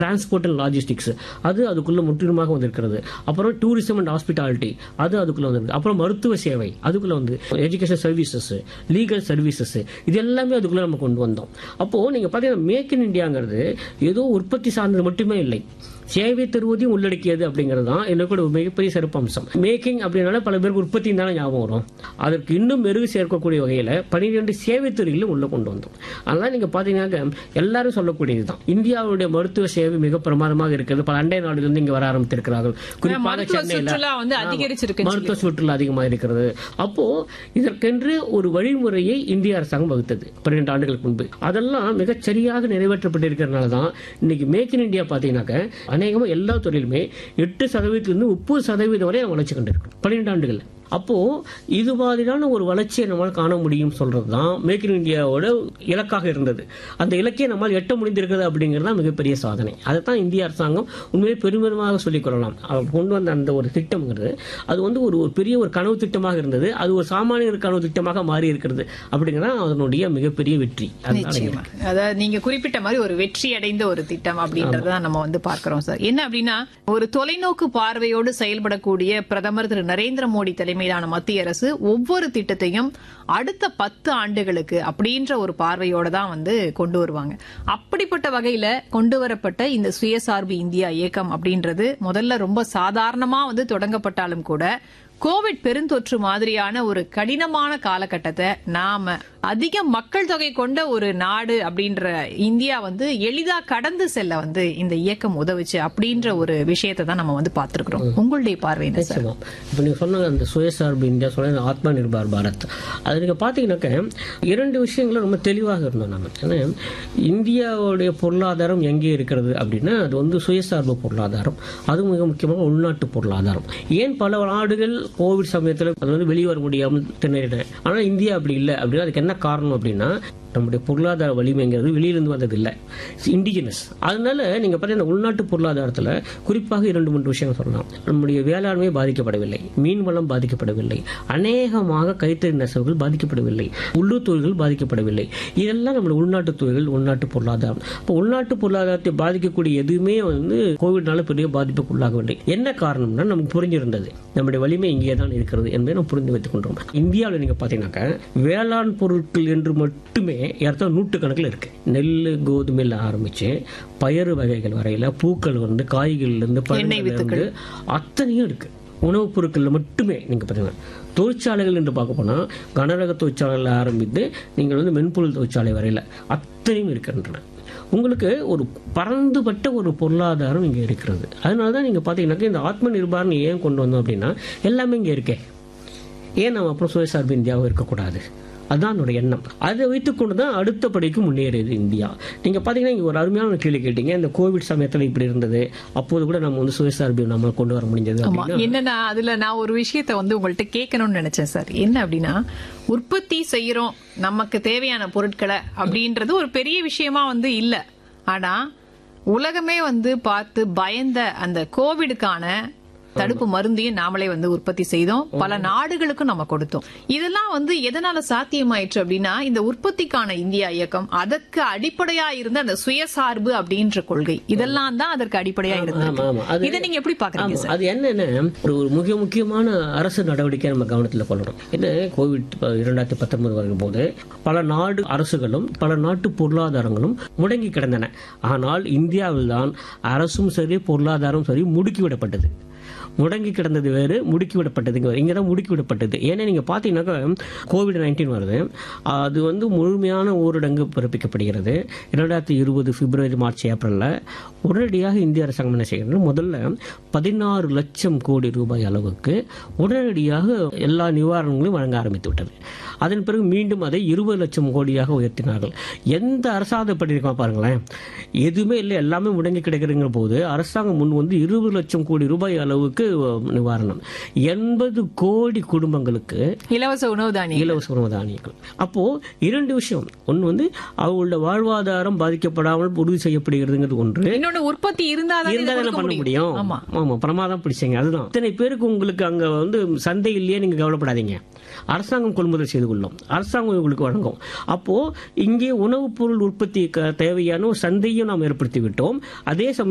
Transport and logistics அது அதுக்குள்ள முற்றிலுமாக வந்திருக்கிறது. அப்புறம் டூரிசம் அண்ட் ஹாஸ்பிட்டாலிட்டி அது அதுக்குள்ள வந்திருக்கு. அப்புறம் மருத்துவ சேவை அதுக்குள்ள வந்து எஜுகேஷன் சர்வீசஸ், லீகல் சர்வீசஸ் இது எல்லாமே அதுக்குள்ள நம்ம கொண்டு வந்தோம். அப்போ நீங்க பாத்தீங்கன்னா மேக் இன் இந்தியாங்கிறது ஏதோ உற்பத்தி சார்ந்தது மட்டுமே இல்லை, சேவை தருவதையும் உள்ளடக்கியது அப்படிங்கிறது தான் என்னோட மிகப்பெரிய சிறப்பம்சம். மேக்கிங் அப்படின்னால பல பேருக்கு உற்பத்தி தானே ஞாபகம் வரும். அதற்கு இன்னும் மெருகு சேர்க்கக்கூடிய வகையில் 12 சேவை துறைகளும் உள்ள கொண்டு வந்தோம். அதனால நீங்க பாத்தீங்கன்னா எல்லாரும் சொல்லக்கூடியதுதான், இந்தியாவுடைய மருத்துவ சேவை மிக பிரமாதமாக இருக்கிறது. பல அண்டை நாடுகளிலிருந்து இங்க வர ஆரம்பித்திருக்கிறார்கள். குறிப்பாக சென்னையில் மருத்துவ சுற்றுலா அதிகமாக இருக்கிறது. அப்போ இதற்கென்று ஒரு வழிமுறையை இந்திய அரசாங்கம் வகுத்தது 12 ஆண்டுகளுக்கு முன்பு. அதெல்லாம் மிகச் சரியாக நிறைவேற்றப்பட்டிருக்கிறதுனால தான் இன்னைக்கு மேக் இன் இந்தியா பாத்தீங்கன்னாக்க அநேகமா எல்லா துறையிலுமே 8% 30% வரை வளர்ச்சி கண்டிருக்கும் 12 ஆண்டுகள். அப்போ இது மாதிரியான ஒரு வளர்ச்சியை நம்மால் காண முடியும் சொல்றதுதான் மேக் இன் இந்தியாவோட இலக்காக இருந்தது. அந்த இலக்கையை நம்மால் எட்ட முடிந்திருக்கிறது அப்படிங்கிறது மிகப்பெரிய சாதனை. அதைத்தான் இந்திய அரசாங்கம் உண்மையை பெருமிதமாக சொல்லிக் கொள்ளலாம். அவர் கொண்டு வந்த அந்த ஒரு திட்டம்ங்கிறது அது வந்து ஒரு பெரிய ஒரு கனவு திட்டமாக இருந்தது. அது ஒரு சாமானியர் கனவு திட்டமாக மாறி இருக்கிறது அப்படிங்கிறத அதனுடைய மிகப்பெரிய வெற்றி. அதாவது நீங்க குறிப்பிட்ட மாதிரி ஒரு வெற்றி அடைந்த ஒரு திட்டம் அப்படின்றத நம்ம வந்து பார்க்கிறோம் சார். என்ன அப்படின்னா ஒரு தொலைநோக்கு பார்வையோடு செயல்படக்கூடிய பிரதமர் திரு நரேந்திர மோடி தலைமையிலான மத்திய அரசு ஒவ்வொரு திட்டத்தையும் அடுத்த 10 ஆண்டுகளுக்கு அப்படின்ற ஒரு பார்வையோட தான் வந்து கொண்டு வருவாங்க. அப்படிப்பட்ட வகையில கொண்டு வரப்பட்ட இந்த சுயசார்பு இந்தியா இயக்கம் அப்படின்றது முதல்ல ரொம்ப சாதாரணமா வந்து தொடங்கப்பட்டாலும் கூட கோவிட் பெருந்தொற்று மாதிரியான ஒரு கடினமான காலகட்டத்தை நாம அதிக மக்கள் தொகை கொண்ட ஒரு நாடு அப்படின்ற இந்தியா வந்து எளிதா கடந்து செல்ல வந்து இந்த இயக்கம் உதவுச்சு அப்படின்ற ஒரு விஷயத்தை தான் நம்ம வந்து பார்த்திருக்கிறோம். உங்களுடைய பார்வை என்ன சார்? இப்ப நீங்க சொன்ன அந்த சுயசார்பு இந்தியா சொன்ன ஆத்ம நிர்பார் பாரத் அது நீங்க பாத்தீங்கன்னாக்க 2 விஷயங்களும் ரொம்ப தெளிவாக இருந்தோம் நாம. ஏன்னா இந்தியாவுடைய பொருளாதாரம் எங்கே இருக்கிறது அப்படின்னா அது வந்து சுயசார்பு பொருளாதாரம், அது மிக முக்கியமாக உள்நாட்டு பொருளாதாரம். ஏன் பல நாடுகள் கோவிட் சமயத்தில் அது வந்து வெளியே வர முடியாமல் திணறின, ஆனால் இந்தியா அப்படி இல்லை அப்படின்னா அதுக்கு என்ன காரணம் அப்படின்னா நம்முடைய பொருளாதார வலிமைங்கிறது வெளியிலிருந்து வந்தது இல்லை, இண்டிஜினஸ். அதனால நீங்க பார்த்தீங்கன்னா உள்நாட்டு பொருளாதாரத்தில் குறிப்பாக 2-3 விஷயம் சொல்லலாம். நம்முடைய வேளாண்மை பாதிக்கப்படவில்லை, மீன் வளம் பாதிக்கப்படவில்லை, அநேகமாக கைத்தறி நெசவுகள் பாதிக்கப்படவில்லை, உள்ளூர் தொழில்கள் பாதிக்கப்படவில்லை. இதெல்லாம் நம்முடைய உள்நாட்டு தொழில்கள், உள்நாட்டு பொருளாதாரம். இப்போ உள்நாட்டு பொருளாதாரத்தை பாதிக்கக்கூடிய எதுவுமே வந்து கோவிட்னால பெரிய பாதிப்புக்கு உள்ளாகவில்லை. என்ன காரணம்னா நமக்கு புரிஞ்சிருந்தது நம்முடைய வலிமை இங்கே தான் இருக்கிறது என்பதை நம்ம புரிந்து வைத்துக் கொண்டோம். இந்தியாவில் நீங்க பார்த்தீங்கன்னாக்க வேளாண் பொருட்கள் என்று மட்டுமே நூற்றுக்கணக்கில் இருக்கு. நெல் கோதுமையில் ஆரம்பிச்சு பயறு வகைகள் வரையில, பூக்கள் வந்து காய்கறில இருந்து பழங்கள் அத்தனையும் இருக்கு. உணவுப் பொருட்கள் மட்டுமே நீங்க பாத்தீங்கன்னா தொழிற்சாலைகள் என்று பார்க்க போனா கனரக தொழிற்சாலைகள் ஆரம்பித்து நீங்கள் வந்து மென்பொருள் தொழிற்சாலை வரையில அத்தனையும் இருக்கின்றன. உங்களுக்கு ஒரு பரந்துபட்ட ஒரு பொருளாதாரம் இங்க இருக்கிறது. அதனாலதான் நீங்க பாத்தீங்கன்னா இந்த ஆத்ம நிர்பாரம் ஏன் கொண்டு வந்தோம் அப்படின்னா எல்லாமே இங்க இருக்கே, ஏன் நம்ம அப்புறம் சுயசார்பு இந்தியாவும் இருக்கக்கூடாது, அதுதான் என்னோட எண்ணம். அதை வைத்துக் கொண்டுதான் அடுத்த படிக்கு முன்னேறியது இந்தியா. நீங்க பாத்தீங்கன்னா இங்க ஒரு அருமையான கேள்வி கேட்டீங்க, இந்த கோவிட் சமயத்துல இப்படி இருந்தது, அப்போது கூட நம்ம வந்து சுயசார்பு நம்ம கொண்டு வர முடிஞ்சது. என்னன்னா அதுல நான் ஒரு விஷயத்தை வந்து உங்கள்கிட்ட கேட்கணும்னு நினைச்சேன் சார். என்ன அப்படின்னா உற்பத்தி செய்யறோம் நமக்கு தேவையான பொருட்களை அப்படின்றது ஒரு பெரிய விஷயமா வந்து இல்ல. ஆனா உலகமே வந்து பார்த்து பயந்த அந்த கோவிடுக்கான தடுப்பு மருந்தையும் நாமளே வந்து உற்பத்தி செய்தோம், பல நாடுகளுக்கும் நம்ம கொடுத்தோம். இதெல்லாம் வந்து எதனால சாத்தியமாயிற்று அப்படின்னா இந்த உற்பத்திக்கான இந்தியா இயக்கம், அதற்கு அடிப்படையா இருந்த அந்த சுயசார்பு அப்படின்ற கொள்கை, இதெல்லாம் தான் அதற்கு அடிப்படையா இருந்தது. இதை நீங்க எப்படி பாக்குறீங்க சார்? அது என்னன்னா ஒரு மிக முக்கியமான அரசு நடவடிக்கை நம்ம கவனத்தில் கொள்ளணும். என்ன கோவிட் 2019 வரும்போது பல நாடு அரசுகளும் பல நாட்டு பொருளாதாரங்களும் முடங்கி கிடந்தன. ஆனால் இந்தியாவில் தான் அரசும் சரி பொருளாதாரம் சரி முடுக்கிவிடப்பட்டது. முடங்கி கிடந்தது வேறு, முடுக்கிவிடப்பட்டது இங்கதான் முடுக்கிவிடப்பட்டது. ஏன்னா நீங்க பாத்தீங்கன்னாக்கா COVID-19 வருது, அது வந்து முழுமையான ஊரடங்கு பிறப்பிக்கப்படுகிறது 2020 பிப்ரவரி மார்ச் ஏப்ரல்ல. உடனடியாக இந்திய அரசாங்கம் என்ன செய்கிறது, முதல்ல 16 லட்சம் கோடி ரூபாய் அளவுக்கு உடனடியாக எல்லா நிவாரணங்களையும் வழங்க ஆரம்பித்து விட்டது. அதன் பிறகு மீண்டும் அதை 20 லட்சம் கோடியாக உயர்த்தினார்கள். எந்த அரசாங்கம் பண்ணிருக்கா பாருங்களேன், எதுவுமே இல்லை, எல்லாமே முடங்கி கிடைக்கிறங்கிற போது அரசாங்கம் முன் வந்து 20 லட்சம் கோடி ரூபாய் அளவுக்கு நிவாரணம், 80 கோடி குடும்பங்களுக்கு இலவச உணவு தானியங்கள். அப்போ 2 விஷயம், ஒன்னு வந்து அவங்களோட வாழ்வாதாரம் பாதிக்கப்படாமல் உறுதி செய்யப்படுகிறதுங்கிறது ஒன்று, இன்னொன்று உற்பத்தி இருந்தாலும் பண்ண முடியும். ஆமா, பிரமாதம் பிடிச்சீங்க. அதுதான் இத்தனை பேருக்கு உங்களுக்கு அங்க வந்து சந்தை இல்லையே, நீங்க கவலைப்படாதீங்க, அரசாங்கம் கொள்முதல் செய்து கொள்ளும், அரசாங்கம் உங்களுக்கு வழங்கும். அப்போ இங்கே உணவுப் பொருள் உற்பத்தி தேவையான சந்தையும் நாம் ஏற்படுத்தி விட்டோம். அதே சமயம்